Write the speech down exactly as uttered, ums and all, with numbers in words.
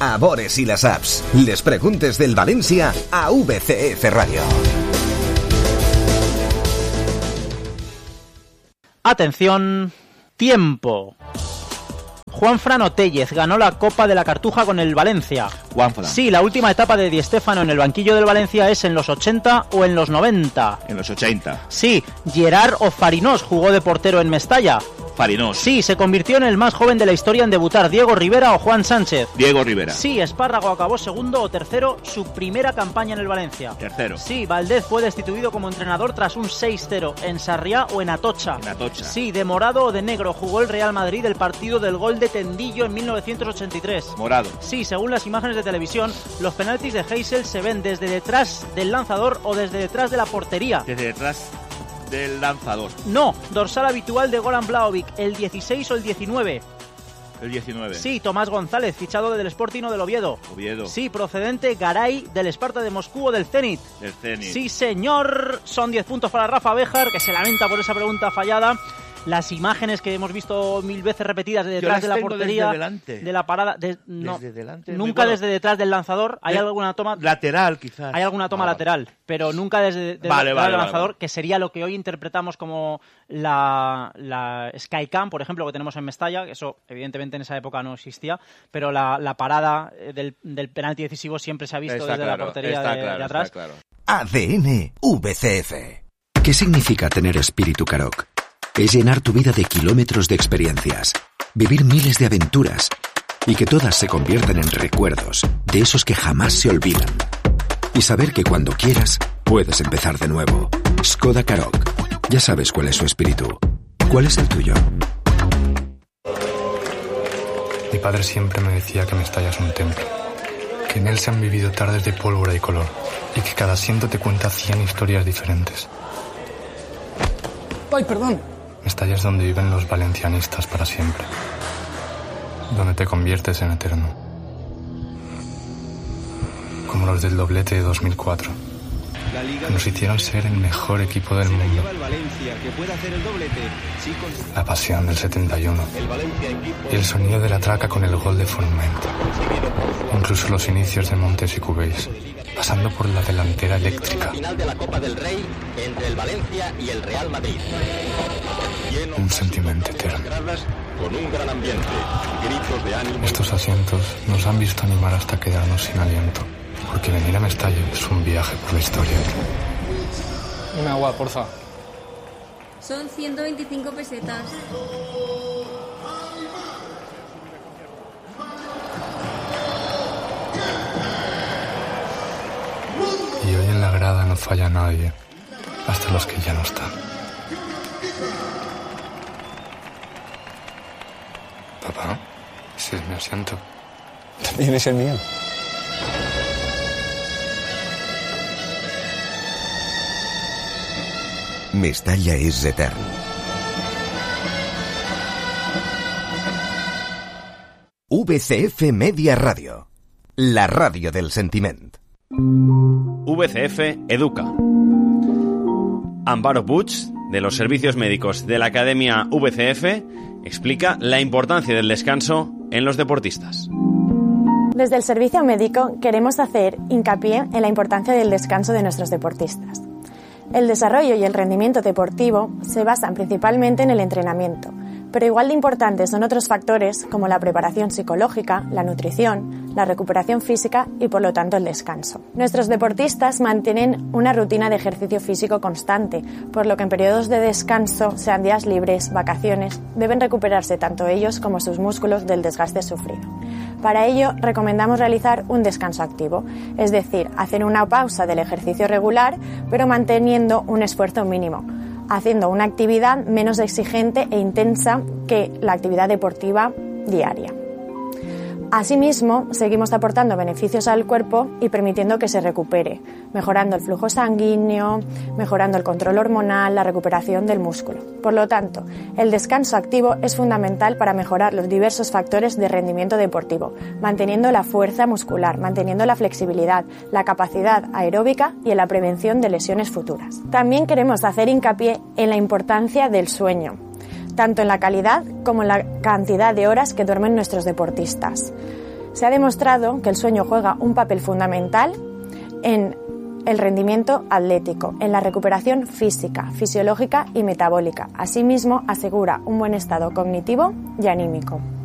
a Bores i les apps. Les preguntes del València a V C F Radio. Atención, tiempo. Juanfran Otellez ganó la Copa de la Cartuja con el Valencia. Juanfran. Sí, la última etapa de Di Stéfano en el banquillo del Valencia es en los ochenta o en los noventa. En los ochenta. Sí, Gerard o Farinós jugó de portero en Mestalla. Farinós. Sí, se convirtió en el más joven de la historia en debutar, Diego Rivera o Juan Sánchez. Diego Rivera. Sí, Espárrago acabó segundo o tercero su primera campaña en el Valencia. Tercero. Sí, Valdez fue destituido como entrenador tras un seis cero en Sarriá o en Atocha. En Atocha. Sí, de morado o de negro jugó el Real Madrid el partido del gol de Tendillo en mil novecientos ochenta y tres. Morado. Sí, según las imágenes de televisión, los penaltis de Heysel se ven desde detrás del lanzador o desde detrás de la portería. Desde detrás del lanzador. No, dorsal habitual de Goran Blaovic, el dieciséis o el diecinueve. El diecinueve. Sí, Tomás González, fichado del Sporting o del Oviedo. Oviedo. Sí, procedente Garay del Esparta de Moscú o del Zenit. Del Zenit. Sí, señor. Son diez puntos para Rafa Béjar, que se lamenta por esa pregunta fallada. Las imágenes que hemos visto mil veces repetidas de detrás de la portería, desde delante. de la parada, de, no, desde delante, nunca bueno, desde detrás del lanzador. Hay de, alguna toma lateral, quizás. Hay alguna toma vale. lateral, pero nunca desde, desde vale, detrás vale, del vale, lanzador, vale. que sería lo que hoy interpretamos como la, la Skycam, por ejemplo, que tenemos en Mestalla. Eso evidentemente en esa época no existía, pero la, la parada del, del penalti decisivo siempre se ha visto está desde claro, la portería está de, claro, de atrás. Está claro. A D N V C F. ¿Qué significa tener espíritu Karoq? Es llenar tu vida de kilómetros de experiencias, vivir miles de aventuras y que todas se conviertan en recuerdos, de esos que jamás se olvidan. Y saber que cuando quieras, puedes empezar de nuevo. Skoda Karoq. Ya sabes cuál es su espíritu. ¿Cuál es el tuyo? Mi padre siempre me decía que Mestalla es un templo, que en él se han vivido tardes de pólvora y color, y que cada asiento te cuenta cien historias diferentes. ¡Ay, perdón! Mestalla es donde viven los valencianistas para siempre, donde te conviertes en eterno, como los del doblete de dos mil cuatro, que nos hicieron ser el mejor equipo del mundo, la pasión del setenta y uno y el sonido de la traca con el gol de Forment, incluso los inicios de Montes y Cubéis, pasando por la delantera eléctrica. Final de la Copa del Rey entre el Valencia y el Real Madrid. Un sentimiento eterno. Con un gran ambiente, gritos de ánimo. Estos asientos nos han visto animar hasta quedarnos sin aliento, porque venir a Mestalla es un viaje por la historia. Un agua, porfa. Son ciento veinticinco pesetas. Y hoy en la grada no falla nadie, hasta los que ya no están. Papá, ese es mi asiento. También es el mío. Mestalla és etern. V C F Media Radio, la ràdio del sentiment. V C F Educa. Amparo Puig, de los servicios médicos de la Academia V C F, explica la importancia del descanso en los deportistas. Desde el servicio médico queremos hacer hincapié en la importancia del descanso de nuestros deportistas. El desarrollo y el rendimiento deportivo se basan principalmente en el entrenamiento, pero igual de importantes son otros factores como la preparación psicológica, la nutrición, la recuperación física y por lo tanto el descanso. Nuestros deportistas mantienen una rutina de ejercicio físico constante, por lo que en periodos de descanso, sean días libres, vacaciones, deben recuperarse tanto ellos como sus músculos del desgaste sufrido. Para ello, recomendamos realizar un descanso activo, es decir, hacer una pausa del ejercicio regular, pero manteniendo un esfuerzo mínimo, haciendo una actividad menos exigente e intensa que la actividad deportiva diaria. Asimismo, seguimos aportando beneficios al cuerpo y permitiendo que se recupere, mejorando el flujo sanguíneo, mejorando el control hormonal, la recuperación del músculo. Por lo tanto, el descanso activo es fundamental para mejorar los diversos factores de rendimiento deportivo, manteniendo la fuerza muscular, manteniendo la flexibilidad, la capacidad aeróbica y en la prevención de lesiones futuras. También queremos hacer hincapié en la importancia del sueño, tanto en la calidad como en la cantidad de horas que duermen nuestros deportistas. Se ha demostrado que el sueño juega un papel fundamental en el rendimiento atlético, en la recuperación física, fisiológica y metabólica. Asimismo, asegura un buen estado cognitivo y anímico.